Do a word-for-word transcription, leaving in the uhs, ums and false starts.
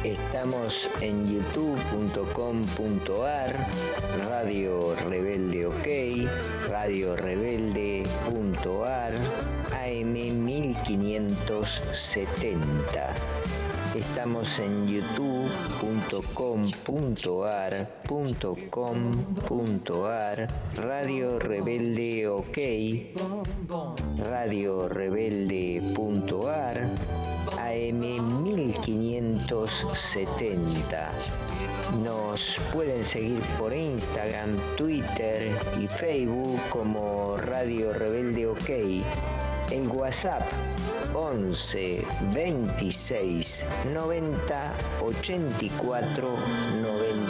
Estamos en youtube punto com punto ar, Radio Rebelde OK, radio rebelde punto ar, A M mil quinientos setenta. Estamos en youtube punto com punto ar punto com punto ar, Radio Rebelde OK, radio rebelde punto ar, A M mil quinientos setenta. Nos pueden seguir por Instagram, Twitter y Facebook como Radio Rebelde OK. El WhatsApp once veintiséis noventa ochenta y cuatro noventa.